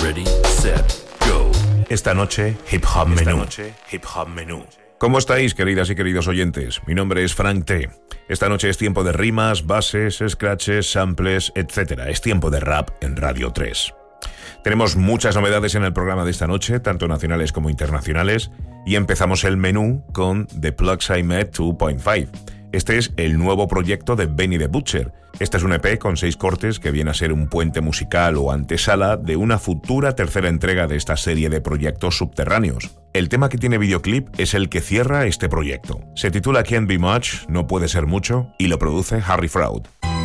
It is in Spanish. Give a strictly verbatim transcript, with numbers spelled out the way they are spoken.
Ready, set, go. Esta noche, Hip Hop Menú. Esta noche, Hip Hop Menú. ¿Cómo estáis, queridas y queridos oyentes? Mi nombre es Frank T. Esta noche es tiempo de rimas, bases, scratches, samples, etcétera. Es tiempo de rap en Radio tres. Tenemos muchas novedades en el programa de esta noche, tanto nacionales como internacionales, y empezamos el menú con The Plugs I Met dos punto cinco. Este es el nuevo proyecto de Benny the Butcher. Este es un E P con seis cortes que viene a ser un puente musical o antesala de una futura tercera entrega de esta serie de proyectos subterráneos. El tema que tiene videoclip es el que cierra este proyecto. Se titula Can't Be Much, no puede ser mucho, y lo produce Harry Fraud.